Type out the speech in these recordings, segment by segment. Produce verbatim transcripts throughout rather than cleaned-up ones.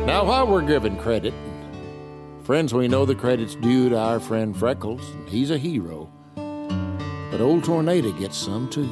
Now, while we're giving credit, friends, we know the credit's due to our friend Freckles. He's a hero. But old Tornado gets some, too.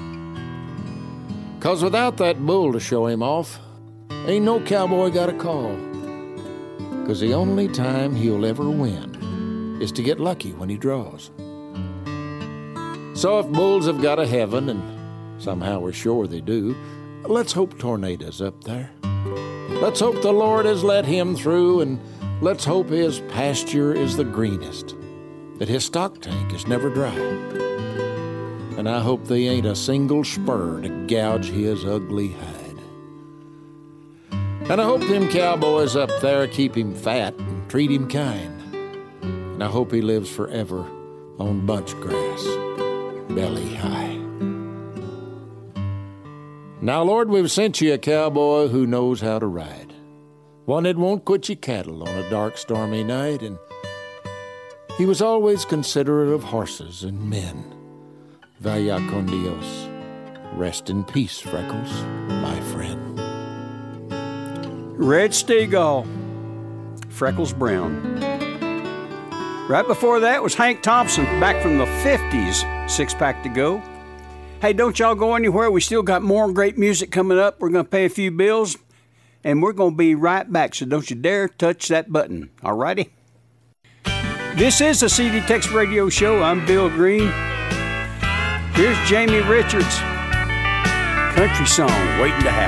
'Cause without that bull to show him off, ain't no cowboy got a call. 'Cause the only time he'll ever win is to get lucky when he draws. So if bulls have got a heaven, and somehow we're sure they do, let's hope Tornado's up there. Let's hope the Lord has let him through, and let's hope his pasture is the greenest, that his stock tank is never dry. And I hope they ain't a single spur to gouge his ugly hide. And I hope them cowboys up there keep him fat and treat him kind. And I hope he lives forever on bunch grass, belly high. Now, Lord, we've sent you a cowboy who knows how to ride. One that won't quit you cattle on a dark, stormy night. And he was always considerate of horses and men. Vaya con Dios. Rest in peace, Freckles, my friend. Red Stegall, Freckles Brown. Right before that was Hank Thompson, back from the fifties, Six Pack to Go. Hey, don't y'all go anywhere. We still got more great music coming up. We're going to pay a few bills, and we're going to be right back, so don't you dare touch that button, all righty? This is the C D Tex Radio Show. I'm Bill Green. Here's Jamie Richards, country song, Waiting to Happen.